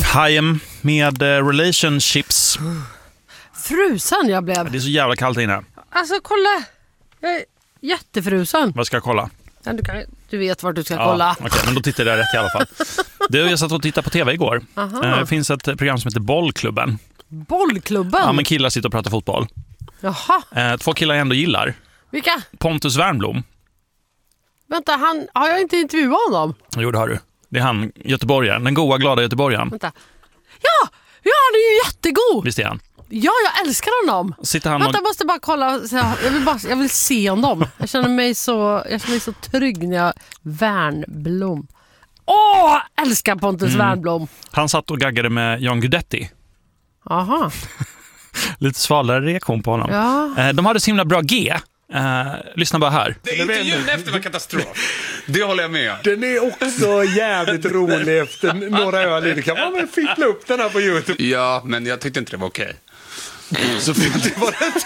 Hajem med relationships. Frusen jag blev. Det är så jävla kallt inne. Alltså kolla. Jag är jättefrusen. Vad ska jag kolla? Ja, du vet vart du ska kolla. Okej, men då tittar jag rätt i alla fall. Jag satt och tittade på tv igår. Det finns ett program som heter Bollklubben. Bollklubben? Ja, men killar sitter och pratar fotboll. Jaha. 2 killar jag ändå gillar. Vilka? Pontus Wernbloom. Vänta, har jag inte intervjuat honom? Jo, det har du. Det är han, göteborgaren. Den goa, glada göteborgaren. Vänta. Ja, han är ju jättegod. Visst är han? Ja, jag älskar honom. Sitter han Vänta, jag måste bara kolla. Jag vill se honom. Jag känner mig så trygg när jag... Wernbloom. Älskar Pontus Wernbloom. Han satt och gaggade med John Guidetti. Aha. Lite svalare reaktion på honom. Ja. De hade så himla bra G. Lyssna bara här. Det är intervjun efter var katastrof. Det håller jag med. Den är också jävligt rolig efter några öl. Kan man väl fippla upp den här på YouTube? Ja, men jag tyckte inte det var okej. Så det var rätt.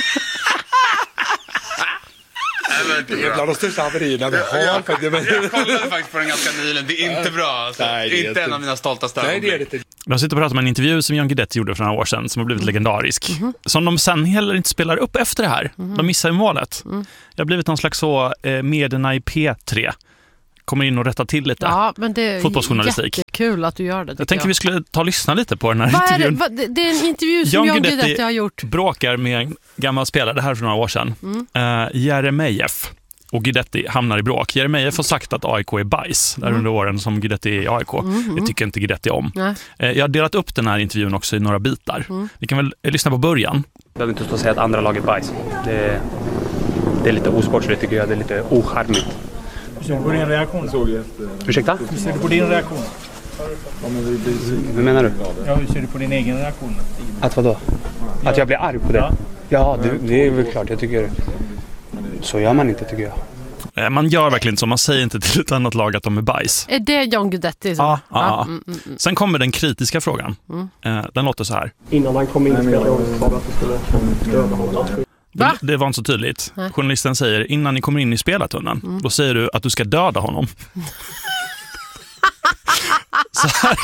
Det är bland de största haverierna vi har. Jag kollade faktiskt på den ganska nyligen. Det är inte bra. Alltså. Nej, inte en av mina stoltaste Nej, det är det inte. De sitter och pratar om en intervju som John Guidetti gjorde för några år sedan som har blivit legendarisk. Som de sen heller inte spelar upp efter det här. De missar ju målet. Det har blivit någon slags så medierna i P3 kommer in och rättar till lite. Ja, men det är fotbollsjournalistik. Jättekul att du gör det. Jag tänker vi skulle ta och lyssna lite på den här intervjun. Det är en intervju som John Guidetti har gjort. Bråkar med en gammal spelare, det här för några år sedan. Jeremejeff och Guidetti hamnar i bråk. Jeremejeff har sagt att AIK är bajs där under åren som Guidetti är i AIK. Det tycker inte Guidetti om. Jag har delat upp den här intervjun också i några bitar. Vi kan väl lyssna på början. Jag behöver inte stå och säga att andra lag är bajs. Det är lite osportsligt tycker jag. Det är lite ocharmigt. Hur ser du på din reaktion? Ursäkta? Hur ser du på din reaktion? Hur menar du? Ja, hur ser du på din egen reaktion? Att vadå? Att jag blir arg på det? Ja, det är väl klart. Jag tycker... Så gör man inte, tycker jag. Man gör verkligen så. Man säger inte till ett annat lag att de är bajs. Är det John Guidetti? Ja. Sen kommer den kritiska frågan. Den låter så här. Innan han kom in i spelet sa att det skulle döda honom. Det var inte så tydligt. Journalisten säger, innan ni kommer in i spelartunneln, då säger du att du ska döda honom. Så här.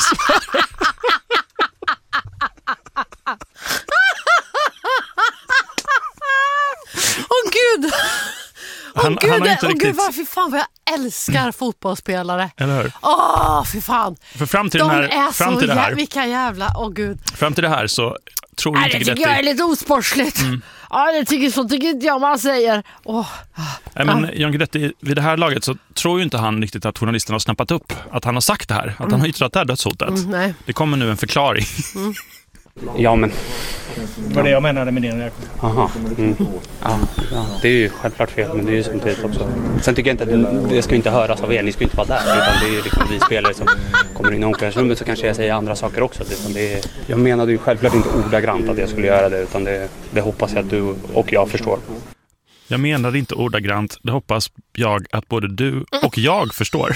Gud! Han har inte riktigt... Gud, fy fan vad jag älskar fotbollsspelare. Eller hur? Fy fan. För fram till det här. Vilka jävla, gud. Fram till det här så tror jag inte det tycker jag är lite osportsligt. Ja, det tycker inte jag man säger. Men John Guidetti, vid det här laget så tror ju inte han riktigt att journalisterna har snappat upp att han har sagt det här. Att han har yttrat det här dödshotet. Nej. Det kommer nu en förklaring. Ja, men... Det var det jag menade med din reaktion. Aha. Ja, det är ju självklart fel, men det är ju samtidigt också. Sen tycker jag inte att det ska inte höras av er, ni ska inte vara där. Utan det är ju liksom vi spelare som kommer in i omklädningsrummet så kanske jag säger andra saker också. Jag menade ju självklart inte ordagrant att jag skulle göra det, utan det hoppas jag att du och jag förstår. Jag menade inte ordagrant, det hoppas jag att både du och jag förstår.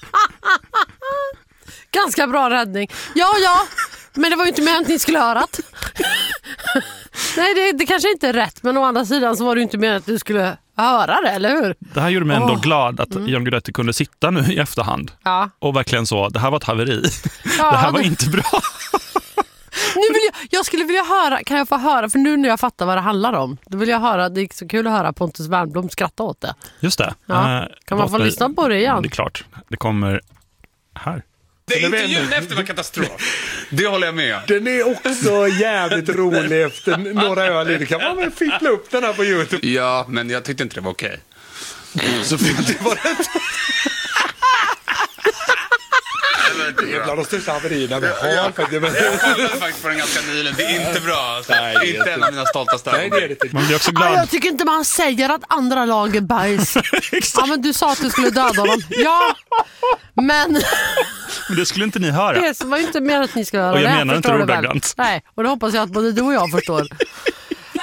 Ganska bra räddning. Ja. Men det var ju inte med att ni skulle höra det. Nej, det kanske inte är rätt. Men å andra sidan så var det ju inte med att du skulle höra det, eller hur? Det här gjorde mig ändå glad att John Guidetti kunde sitta nu i efterhand. Och verkligen så, det här var ett haveri. Det här var inte bra. Nu jag skulle vilja höra, kan jag få höra? För nu när jag fattar vad det handlar om, då vill jag höra, det är så kul att höra Pontus Wernbloom skratta åt det. Just det. Kan man få lyssna på det igen? Det är klart. Det kommer här. Det är intervjun efter var katastrof. Det håller jag med. Den är också jävligt rolig efter några öl. Kan man väl fippla upp den här på YouTube? Ja, men jag tyckte inte det var okej. Så det var rätt. Det är bland de största haverierna vi har. Jag kollade faktiskt på den ganska nyligen. Det är inte bra. Alltså. Inte en av mina stoltaste. Nej, det är det inte. Man blir också glad. Jag tycker inte man säger att andra lag är bajs. Ja, men du sa att du skulle döda dem. Ja, men det skulle inte ni höra. Det var ju inte mer att ni skulle höra. Och jag menar inte ordagrant. Nej, och det hoppas jag att både du och jag förstår.